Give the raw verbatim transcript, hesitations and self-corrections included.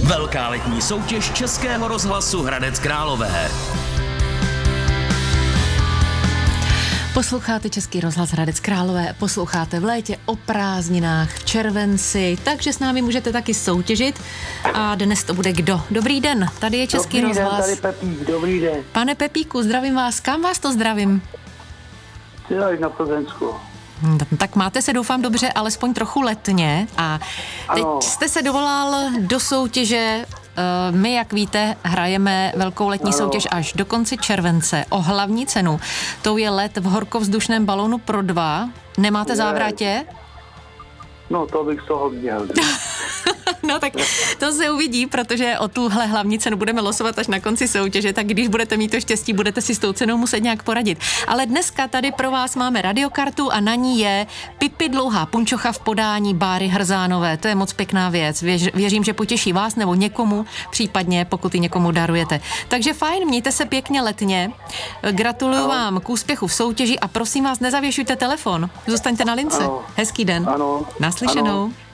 Velká letní soutěž Českého rozhlasu Hradec Králové. Posloucháte Český rozhlas Hradec Králové, posloucháte v létě, o prázdninách, v červenci, takže s námi můžete taky soutěžit a dnes to bude kdo? Dobrý den, tady je Český dobrý rozhlas. Den, tady Pepík, dobrý den. Pane Pepíku, zdravím vás, kam vás to zdravím? Tady na Plzeňsku. Tak máte se, doufám, dobře, alespoň trochu letně a teď ano. jste se dovolal do soutěže. My, jak víte, hrajeme velkou letní ano. soutěž až do konce července o hlavní cenu. Tou je let v horkovzdušném balónu pro dva. Nemáte Je. závrátě? No, to bych z toho měl. No tak to se uvidí, protože o tuhle hlavní cenu budeme losovat až na konci soutěže, tak když budete mít to štěstí, budete si s tou cenou muset nějak poradit. Ale dneska tady pro vás máme radiokartu a na ní je Pipi dlouhá punčocha v podání Báry Hrzánové. To je moc pěkná věc. Věř, věřím, že potěší vás nebo někomu, případně pokud ji někomu darujete. Takže fajn, mějte se pěkně letně. Gratuluju vám k úspěchu v soutěži a prosím vás, nezavěšujte telefon. Zůstaňte na lince. Ano. Hezký den. Ano. Naslyšenou. Ano.